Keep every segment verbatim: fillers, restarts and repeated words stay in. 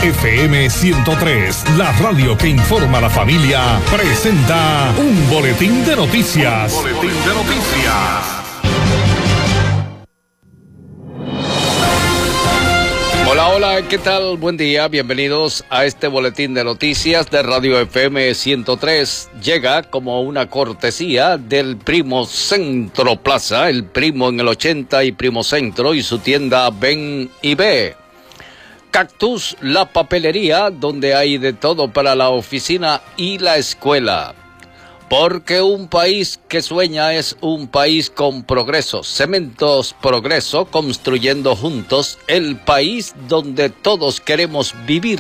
F M ciento tres, la radio que informa a la familia, presenta un boletín de noticias. Un boletín de noticias. Hola, hola, ¿qué tal? Buen día, bienvenidos a este boletín de noticias de Radio F M ciento tres. Llega como una cortesía del Primo Centro Plaza, el Primo en el ochenta y Primo Centro y su tienda Ven y Ve. Cactus, la papelería, donde hay de todo para la oficina y la escuela. Porque un país que sueña es un país con progreso. Cementos Progreso, construyendo juntos el país donde todos queremos vivir.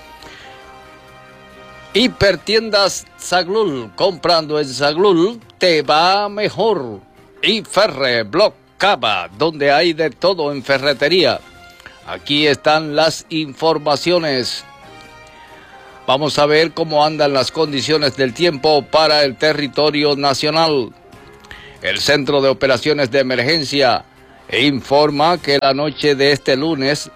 Hipertiendas Zaglul, comprando en Zaglul te va mejor. Y Ferre Block Cava, donde hay de todo en ferretería. Aquí están las informaciones. Vamos a ver cómo andan las condiciones del tiempo para el territorio nacional. El Centro de Operaciones de Emergencia informa que la noche de este lunes,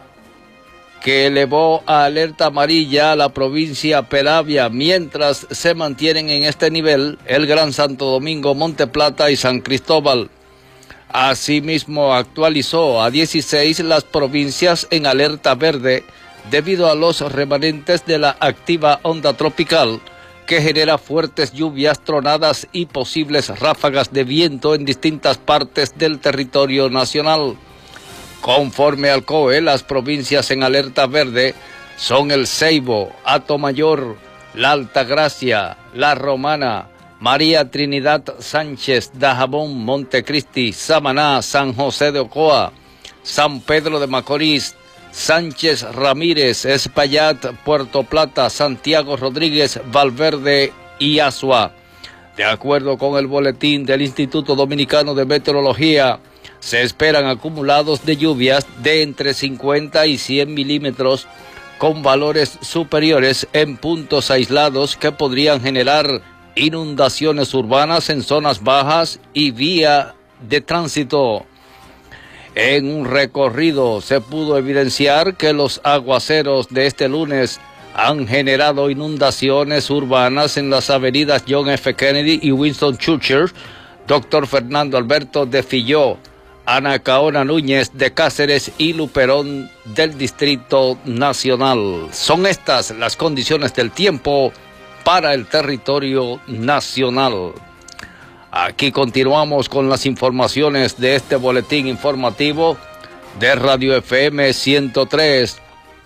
que elevó a alerta amarilla a la provincia Peravia, mientras se mantienen en este nivel el Gran Santo Domingo, Monte Plata y San Cristóbal. Asimismo, actualizó a dieciséis las provincias en alerta verde, debido a los remanentes de la activa onda tropical que genera fuertes lluvias, tronadas y posibles ráfagas de viento en distintas partes del territorio nacional. Conforme al C O E, las provincias en alerta verde son el Ceibo, Atomayor, La Altagracia, La Romana, María Trinidad Sánchez, Dajabón, Montecristi, Samaná, San José de Ocoa, San Pedro de Macorís, Sánchez Ramírez, Espaillat, Puerto Plata, Santiago Rodríguez, Valverde y Azua. De acuerdo con el boletín del Instituto Dominicano de Meteorología, se esperan acumulados de lluvias de entre cincuenta y cien milímetros, con valores superiores en puntos aislados que podrían generar inundaciones urbanas en zonas bajas y vía de tránsito. En un recorrido se pudo evidenciar que los aguaceros de este lunes han generado inundaciones urbanas en las avenidas John F. Kennedy y Winston Churchill, Doctor Fernando Alberto de Filló, Ana Caona Núñez de Cáceres y Luperón del Distrito Nacional. Son estas las condiciones del tiempo para el territorio nacional. Aquí continuamos con las informaciones de este boletín informativo de Radio F M ciento tres.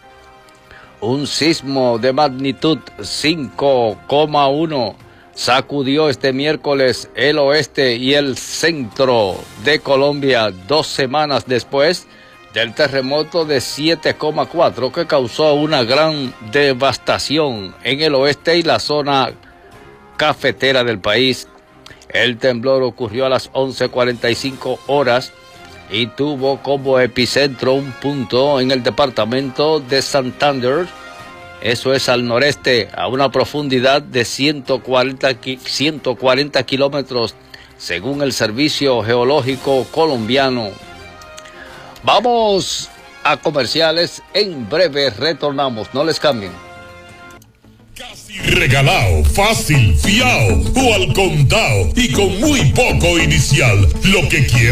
Un sismo de magnitud cinco coma uno sacudió este miércoles el oeste y el centro de Colombia, dos semanas después del terremoto de siete coma cuatro que causó una gran devastación en el oeste y la zona cafetera del país. El temblor ocurrió a las once cuarenta y cinco horas y tuvo como epicentro un punto en el departamento de Santander, eso es al noreste, a una profundidad de ciento cuarenta, ciento cuarenta kilómetros, según el Servicio Geológico Colombiano. Vamos a comerciales, en breve retornamos, no les cambien. Casi regalado, fácil, fiao o al contado y con muy poco inicial. Lo que quieres.